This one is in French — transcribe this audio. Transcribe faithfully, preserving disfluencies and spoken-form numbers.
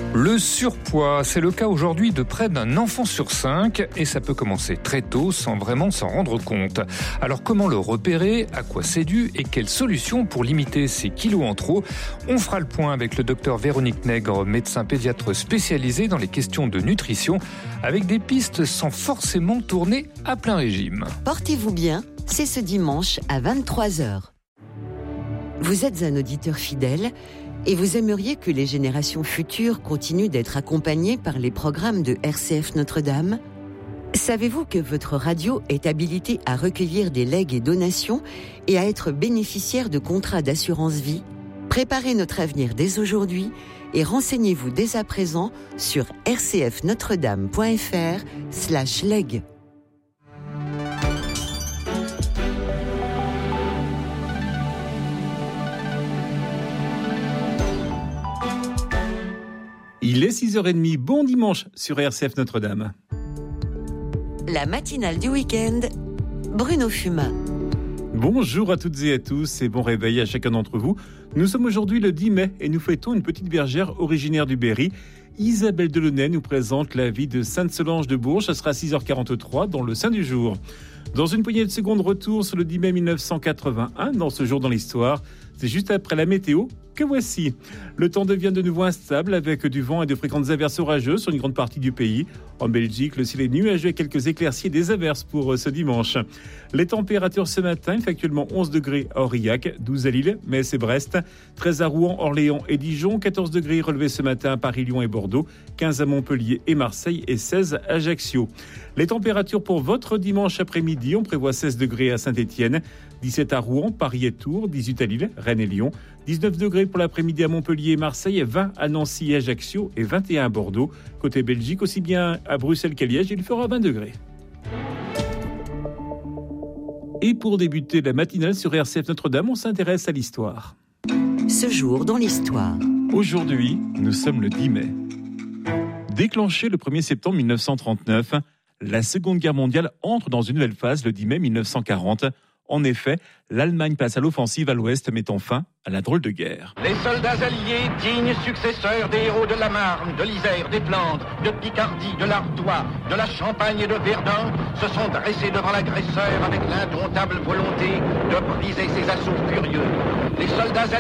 Le surpoids, c'est le cas aujourd'hui de près d'un enfant sur cinq et ça peut commencer très tôt sans vraiment s'en rendre compte. Alors comment le repérer, à quoi c'est dû et quelles solutions pour limiter ces kilos en trop? On fera le point avec le docteur Véronique Nègre, médecin pédiatre spécialisé dans les questions de nutrition, avec des pistes sans forcément tourner à plein régime. Portez-vous bien, c'est ce dimanche à vingt-trois heures. Vous êtes un auditeur fidèle et vous aimeriez que les générations futures continuent d'être accompagnées par les programmes de R C F Notre-Dame? Savez-vous que votre radio est habilitée à recueillir des legs et donations et à être bénéficiaire de contrats d'assurance vie? Préparez notre avenir dès aujourd'hui et renseignez-vous dès à présent sur rcfnotredame.fr slash leg. Il est six heures trente, bon dimanche sur R C F Notre-Dame. La matinale du week-end, Bruno Fumat. Bonjour à toutes et à tous et bon réveil à chacun d'entre vous. Nous sommes aujourd'hui le dix mai et nous fêtons une petite bergère originaire du Berry. Isabelle Delaunay nous présente la vie de Sainte-Solange de Bourges. Ça sera à six heures quarante-trois dans le Saint du jour. Dans une poignée de secondes, retour sur le dix mai mille neuf cent quatre-vingt-un dans ce jour dans l'histoire. C'est juste après la météo que voici. Le temps devient de nouveau instable avec du vent et de fréquentes averses orageuses sur une grande partie du pays. En Belgique, le ciel est nuageux avec quelques éclaircies et des averses pour ce dimanche. Les températures ce matin, il fait actuellement onze degrés à Aurillac, douze à Lille, Metz et Brest, treize à Rouen, Orléans et Dijon, quatorze degrés relevés ce matin à Paris, Lyon et Bordeaux, quinze à Montpellier et Marseille et seize à Ajaccio. Les températures pour votre dimanche après-midi, on prévoit seize degrés à Saint-Étienne, dix-sept à Rouen, Paris et Tours, dix-huit à Lille, Rennes et Lyon, dix-neuf degrés pour l'après-midi à Montpellier et Marseille, vingt à Nancy et Ajaccio et vingt et un à Bordeaux. Côté Belgique, aussi bien à Bruxelles qu'à Liège, il fera vingt degrés. Et pour débuter la matinale sur R C F Notre-Dame, on s'intéresse à l'histoire. Ce jour dans l'histoire. Aujourd'hui, nous sommes le dix mai. Déclenché le premier septembre mille neuf cent trente-neuf, la Seconde Guerre mondiale entre dans une nouvelle phase le dix mai mille neuf cent quarante. En effet, l'Allemagne passe à l'offensive à l'ouest, mettant fin à la drôle de guerre. Les soldats alliés, dignes successeurs des héros de la Marne, de l'Isère, des Flandres, de Picardie, de l'Artois, de la Champagne et de Verdun, se sont dressés devant l'agresseur avec l'indomptable volonté de briser ses assauts furieux. Les soldats